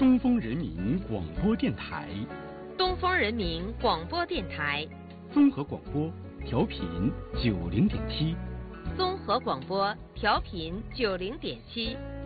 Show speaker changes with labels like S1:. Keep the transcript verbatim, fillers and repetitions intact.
S1: 东风人民广播电台，
S2: 东风人民广播电台，
S1: 综合广播调频九零点七，
S2: 综合广播调频九零点七。